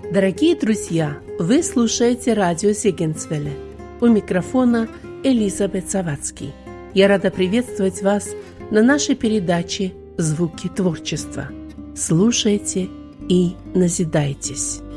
Дорогие друзья, вы слушаете радио Зегенсвелле. У микрофона Элизабет Завадский. Я рада приветствовать вас на нашей передаче «Звуки творчества». Слушайте и назидайтесь.